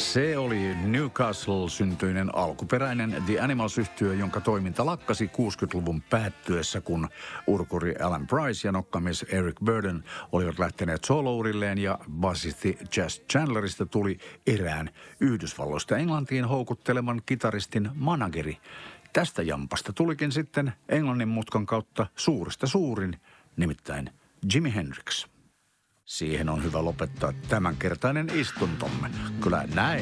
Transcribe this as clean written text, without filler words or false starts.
Se oli Newcastle-syntyinen alkuperäinen The Animals-yhtye, jonka toiminta lakkasi 60-luvun päättyessä, kun urkuri Alan Price ja nokkamies Eric Burdon olivat lähteneet solourilleen ja basisti Jazz Chandlerista tuli erään Yhdysvalloista Englantiin houkutteleman kitaristin manageri. Tästä jampasta tulikin sitten Englannin mutkan kautta suurista suurin, nimittäin Jimi Hendrix. Siihen on hyvä lopettaa tämänkertainen istuntomme. Kyllä näin.